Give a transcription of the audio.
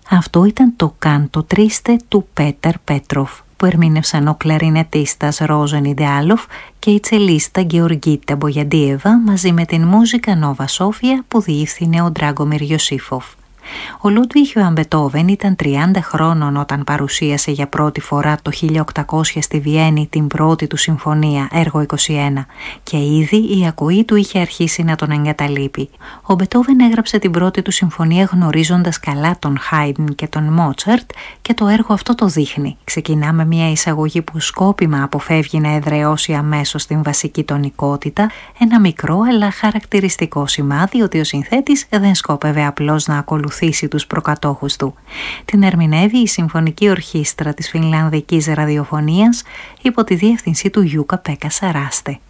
Αυτό ήταν το «Κάντο Τρίστε» του Πέτερ Πέτροφ, που ερμήνευσαν ο κλαρινετίστας Ρόζεν Ιντεάλοφ και η τσελίστα Γεωργίτα Μπογιαντίεβα μαζί με την Μούζικα Νόβα Σόφια που διεύθυνε ο Ντράγκομιρ Ιωσήφοφ. Ο Λούντβιχ Ιωάνν Μπετόβεν ήταν 30 χρόνων όταν παρουσίασε για πρώτη φορά το 1800 στη Βιέννη την πρώτη του συμφωνία, έργο 21, και ήδη η ακοή του είχε αρχίσει να τον εγκαταλείπει. Ο Μπετόβεν έγραψε την πρώτη του συμφωνία γνωρίζοντας καλά τον Χάιντν και τον Μότσαρτ και το έργο αυτό το δείχνει. Ξεκινά με μια εισαγωγή που σκόπιμα αποφεύγει να εδραιώσει αμέσως την βασική τονικότητα, ένα μικρό αλλά χαρακτηριστικό σημάδι ότι ο συνθέτης δεν σκόπευε απλώς να ακολουθήσει τους προκατόχους του. Την ερμηνεύει η Συμφωνική Ορχήστρα της Φινλανδικής Ραδιοφωνίας υπό τη διεύθυνση του Γιούκα Πέκα Σαράστε.